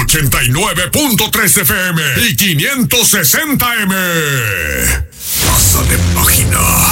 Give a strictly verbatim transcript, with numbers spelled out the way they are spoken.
ochenta y nueve punto tres F M y quinientos sesenta M. Pasa de página.